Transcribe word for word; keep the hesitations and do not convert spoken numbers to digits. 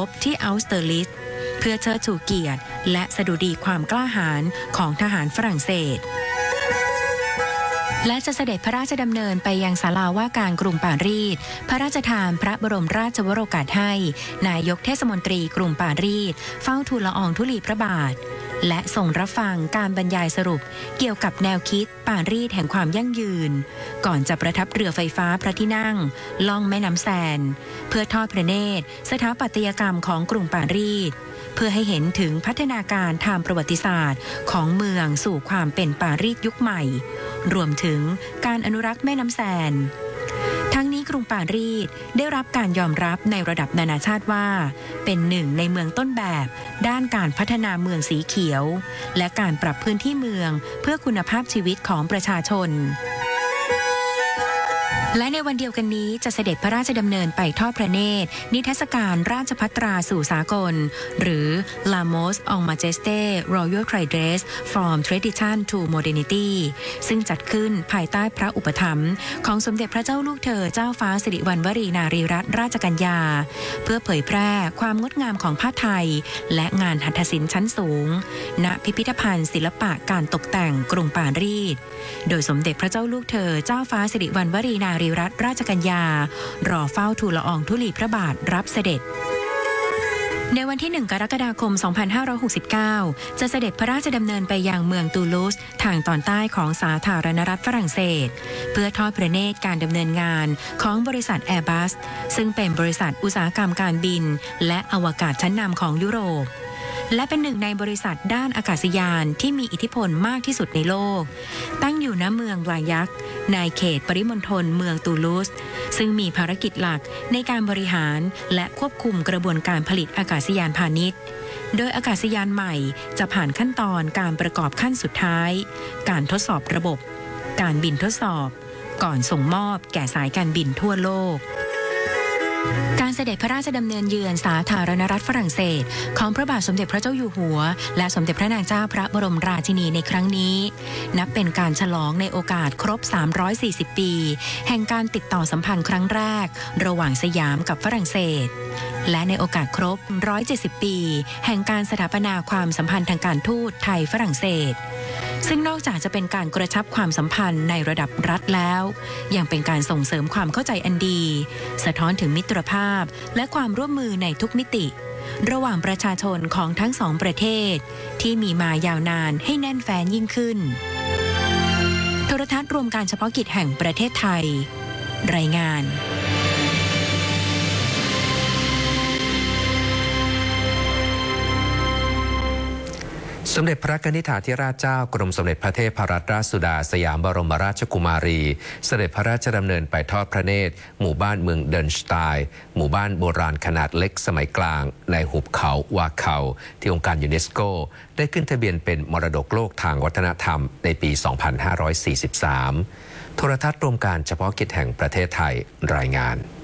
บที่อัลสเตอร์ลิสเพื่อเชิดชูเกียรติและสดุดีความกล้าหาญของทหารฝรั่งเศสและจะเสด็จพระราชดำเนินไปยังศาลาว่าการกรุงปารีสพระราชทานพระบรมราชวโรกาสให้นายกเทศมนตรีกรุงปารีสเฝ้าทูลละอองธุลีพระบาทและส่งรับฟังการบรรยายสรุปเกี่ยวกับแนวคิดปารีสแห่งความยั่งยืนก่อนจะประทับเรือไฟฟ้าพระที่นั่งล่องแม่น้ำแซนเพื่อทอดพระเนตรสถาปัตยกรรมของกรุงปารีสเพื่อให้เห็นถึงพัฒนาการทางประวัติศาสตร์ของเมืองสู่ความเป็นปารีสยุคใหม่รวมถึงการอนุรักษ์แม่น้ำแซนทั้งนี้กรุงปารีสได้รับการยอมรับในระดับนานาชาติว่าเป็นหนึ่งในเมืองต้นแบบด้านการพัฒนาเมืองสีเขียวและการปรับพื้นที่เมืองเพื่อคุณภาพชีวิตของประชาชนและในวันเดียวกันนี้จะเสด็จพระราชดำเนินไปทอดพระเนตรนิทรรศการราชภัตราสู่สากลหรือ Lamos en Majesté Royal Trident from Tradition to Modernity ซึ่งจัดขึ้นภายใต้พระอุปถัมภ์ของสมเด็จพระเจ้าลูกเธอเจ้าฟ้าสิริวัณวรีนารีรัตนราชกัญญาเพื่อเผยแพร่ความงดงามของผ้าไทยและงานหัตถศิลป์ชั้นสูงณพิพิธภัณฑ์ศิลปะการตกแต่งกรุงปารีสโดยสมเด็จพระเจ้าลูกเธอเจ้าฟ้าสิริวัณวรีนารีรัตนราชกัญญารอเฝ้าทูลละอองธุลีพระบาทรับเสด็จในวันที่หนึ่งกรกฎาคมสองพันห้าร้อยหกสิบเก้าจะเสด็จพระราชดำเนินไปยังเมืองตูลูสทางตอนใต้ของสาธารณรัฐฝรั่งเศสเพื่อทอดพระเนตรการดำเนินงานของบริษัท Airbus ซึ่งเป็นบริษัทอุตสาหกรรมการบินและอวกาศชั้นนำของยุโรปและเป็นหนึ่งในบริษัทด้านอากาศยานที่มีอิทธิพลมากที่สุดในโลกตั้งอยู่ณเมืองบลายักในเขตปริมณฑลเมืองตูลูสซึ่งมีภารกิจหลักในการบริหารและควบคุมกระบวนการผลิตอากาศยานพาณิชย์โดยอากาศยานใหม่จะผ่านขั้นตอนการประกอบขั้นสุดท้ายการทดสอบระบบการบินทดสอบก่อนส่งมอบแก่สายการบินทั่วโลกการเสด็จพระราชดำเนินเยือนสาธารณรัฐฝรั่งเศสของพระบาทสมเด็จพระเจ้าอยู่หัวและสมเด็จพระนางเจ้าพระบรมราชินีในครั้งนี้นับเป็นการฉลองในโอกาสครบสามร้อยสี่สิบปีแห่งการติดต่อสัมพันธ์ครั้งแรกระหว่างสยามกับฝรั่งเศสและในโอกาสครบหนึ่งร้อยเจ็ดสิบปีแห่งการสถาปนาความสัมพันธ์ทางการทูตไทยฝรั่งเศสซึ่งนอกจากจะเป็นการกระชับความสัมพันธ์ในระดับรัฐแล้วยังเป็นการส่งเสริมความเข้าใจอันดีสะท้อนถึงมิตรภาพและความร่วมมือในทุกมิติระหว่างประชาชนของทั้งสองประเทศที่มีมายาวนานให้แน่นแฟ้นยิ่งขึ้นโทรทัศน์รวมการเฉพาะกิจแห่งประเทศไทยรายงานสมเด็จพระกนิษฐาธิราชเจ้ากรมสมเด็จพระเทพรัตนราชสุดาสยามบรมราชกุมารีเสด็จพระราชดำเนินไปทอดพระเนตรหมู่บ้านเมืองเดินสไตน์หมู่บ้านโบราณขนาดเล็กสมัยกลางในหุบเขาวาเขาที่องค์การยูเนสโกได้ขึ้นทะเบียนเป็นมรดกโลกทางวัฒนธรรมในปี สองพันห้าร้อยสี่สิบสาม โทรทัศน์รวมการเฉพาะกิจแห่งประเทศไทยรายงาน